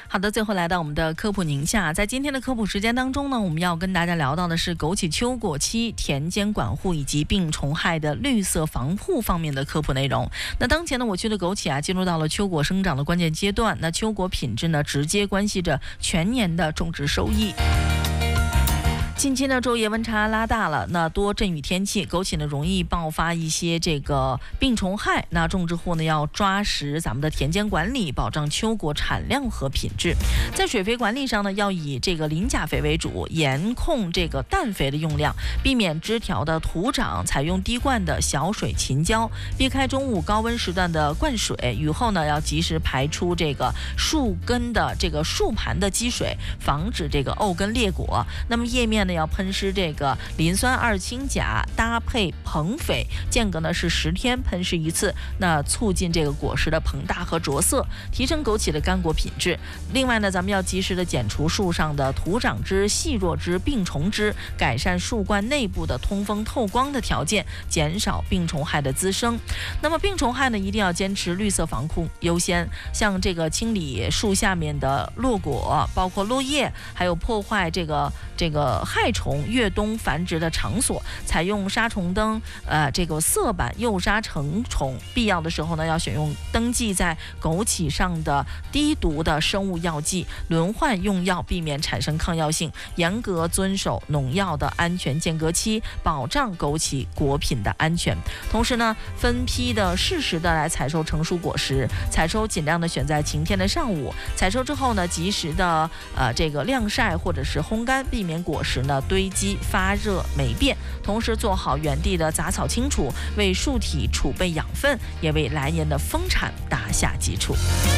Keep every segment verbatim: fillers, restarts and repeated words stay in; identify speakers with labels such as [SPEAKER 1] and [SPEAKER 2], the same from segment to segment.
[SPEAKER 1] 好的，最后来到我们的科普宁夏，在今天的科普时间当中呢，我们要跟大家聊到的是枸杞秋果期田间管护以及病虫害的绿色防护方面的科普内容。那当前呢，我区的枸杞啊，进入到了秋果生长的关键阶段，那秋果品质呢，直接关系着全年的种植收益。近期呢，昼夜温差拉大了，那多阵雨天气，枸杞呢容易爆发一些这个病虫害。那种植户呢要抓实咱们的田间管理，保障秋果产量和品质。在水肥管理上呢，要以这个磷钾肥为主，严控这个氮肥的用量，避免枝条的徒长，采用滴灌的小水勤浇，避开中午高温时段的灌水。雨后呢，要及时排出这个树根的这个树盘的积水，防止这个沤根裂果。那么叶面要喷施这个磷酸二氢钾搭配硼肥，间隔呢是十天喷施一次，那促进这个果实的膨大和着色，提升枸杞的干果品质。另外呢，咱们要及时的剪除树上的徒长枝、细弱枝、病虫枝，改善树冠内部的通风透光的条件，减少病虫害的滋生。那么病虫害呢，一定要坚持绿色防控优先，像这个清理树下面的落果，包括落叶，还有破坏这个这个害虫越冬繁殖的场所，采用杀虫灯，呃，这个色板诱杀成虫。必要的时候呢，要选用登记在枸杞上的低毒的生物药剂，轮换用药，避免产生抗药性。严格遵守农药的安全间隔期，保障枸杞果品的安全。同时呢，分批的适时的来采收成熟果实，采收尽量的选在晴天的上午。采收之后呢，及时的呃这个晾晒或者是烘干，避免果实呢堆积发热霉变。同时做好原地的杂草清除，为树体储备养分，也为来年的丰产打下基础。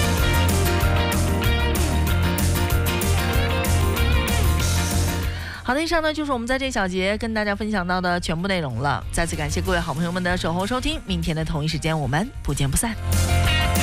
[SPEAKER 1] 好的，以上呢就是我们在这小节跟大家分享到的全部内容了。再次感谢各位好朋友们的守候收听，明天的同一时间我们不见不散。